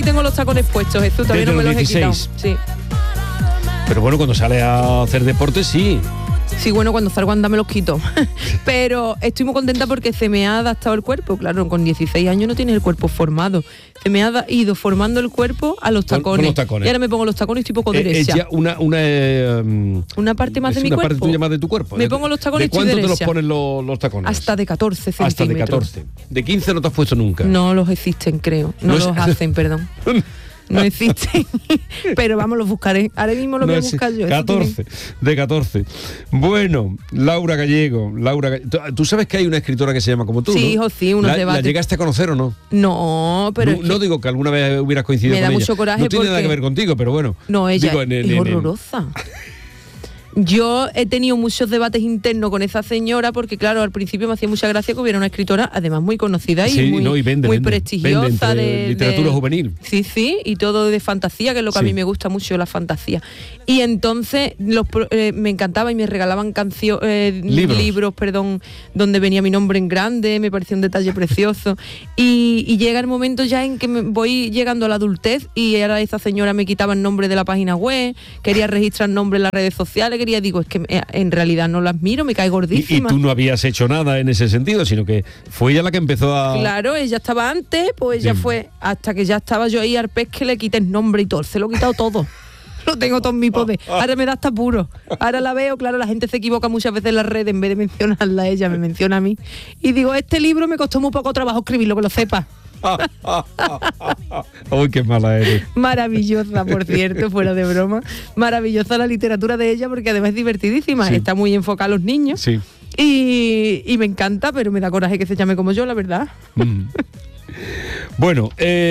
Tengo los tacones puestos, Jesús, todavía no me los 16. he quitado. Sí. Pero bueno, cuando sales a hacer deporte, sí. Sí, bueno, cuando salgo a andar me los quito. Pero estoy muy contenta porque se me ha adaptado el cuerpo. Claro, con 16 años no tienes el cuerpo formado. Se me ha ido formando el cuerpo a los tacones. Con los tacones. Y ahora me pongo los tacones y estoy poco derecha. Es ya una parte más de mi una cuerpo. parte tuya más de tu cuerpo. Me pongo los tacones y estoy ¿De cuánto derecha? te los ponen los tacones? Hasta de 14 centímetros. Hasta de 14. De 15 no te has puesto nunca. No los existen, creo. No los hacen, perdón. No existen. Pero vamos, los buscaré. Ahora mismo los voy a buscar yo. 14, de 14. Bueno, Laura Gallego. Tú sabes que hay una escritora que se llama como tú, sí, ¿no? hijo, sí, unos debates. ¿La llegaste a conocer o no? No, pero No digo que alguna vez hubieras coincidido con ella. me da mucho coraje. No tiene nada que ver contigo, pero bueno. No, ella es horrorosa. Yo he tenido muchos debates internos con esa señora porque, claro, al principio me hacía mucha gracia que hubiera una escritora, además muy conocida y muy prestigiosa. De literatura juvenil. Sí, y todo de fantasía, que es lo que a mí me gusta mucho, la fantasía. Y entonces me encantaba y me regalaban libros, donde venía mi nombre en grande, me parecía un detalle precioso. Y llega el momento ya en que me voy llegando a la adultez y ahora esa señora me quitaba el nombre de la página web, quería registrar nombre en las redes sociales, digo, es que en realidad no las miro, me cae gordísima. Y tú no habías hecho nada en ese sentido, sino que fue ella la que empezó a... Claro, ella estaba antes, pues ella fue, hasta que ya estaba yo ahí al pez que le quité el nombre y todo, se lo he quitado todo. Lo tengo todo en mi poder. Ahora me da hasta puro. Ahora la veo, claro, la gente se equivoca muchas veces en las redes, en vez de mencionarla a ella, me menciona a mí. Y digo, este libro me costó muy poco trabajo escribirlo, que lo sepas. Uy, qué mala eres. Maravillosa, por cierto, fuera de broma. Maravillosa la literatura de ella porque además es divertidísima. Sí. Está muy enfocada a los niños. Sí. Y me encanta, pero me da coraje que se llame como yo, la verdad. Bueno,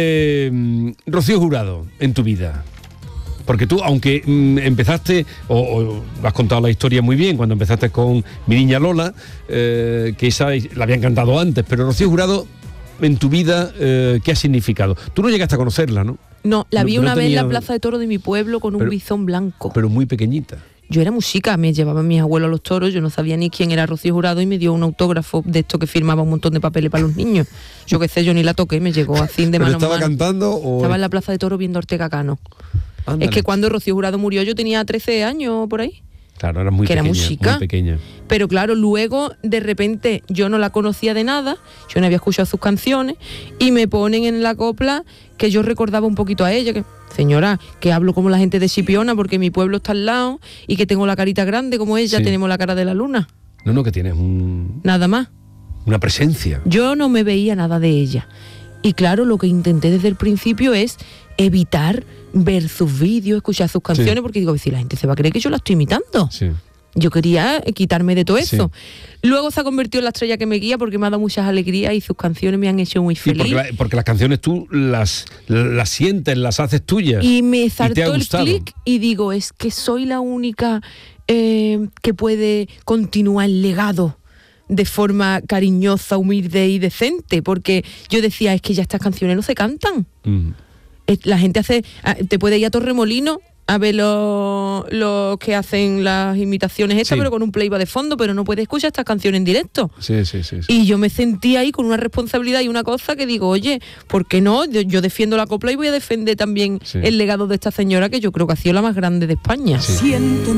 Rocío Jurado, en tu vida. Porque tú, aunque empezaste, o has contado la historia muy bien, cuando empezaste con Mi Niña Lola, que esa la habían cantado antes, pero Rocío Jurado, en tu vida, ¿qué ha significado? Tú no llegaste a conocerla, ¿no? No, la vi una vez en la plaza de toros de mi pueblo con un bizón blanco. Pero muy pequeñita. Yo era muy chica, me llevaban mis abuelos a los toros, yo no sabía ni quién era Rocío Jurado y me dio un autógrafo de esto que firmaba un montón de papeles para los niños. Yo qué sé, yo ni la toqué, me llegó así de mano a mano. ¿Estaba cantando o...? Estaba en la plaza de toros viendo a Ortega Cano. Ándale. Es que cuando Rocío Jurado murió yo tenía 13 años por ahí. Claro, era muy pequeña, muy chica. Muy pequeña. Pero claro, luego de repente yo no la conocía de nada, yo no había escuchado sus canciones y me ponen en la copla que yo recordaba un poquito a ella, que señora, que hablo como la gente de Chipiona porque mi pueblo está al lado y que tengo la carita grande como ella, tenemos la cara de la luna. No, que tienes nada más. Una presencia. Yo no me veía nada de ella. Y claro, lo que intenté desde el principio es evitar ver sus vídeos, escuchar sus canciones, porque digo, si la gente se va a creer que yo la estoy imitando. Sí. Yo quería quitarme de todo eso. Luego se ha convertido en la estrella que me guía porque me ha dado muchas alegrías y sus canciones me han hecho muy feliz. Porque las canciones tú las sientes, las haces tuyas. Y me saltó el clic y digo, es que soy la única que puede continuar el legado de forma cariñosa, humilde y decente, porque yo decía, es que ya estas canciones no se cantan. La gente te puede ir a Torremolino a ver los que hacen las imitaciones estas, pero con un playback de fondo, pero no puedes escuchar estas canciones en directo. Sí. Y yo me sentí ahí con una responsabilidad y una cosa que digo, oye, ¿por qué no? Yo defiendo la copla y voy a defender también el legado de esta señora, que yo creo que ha sido la más grande de España. Siento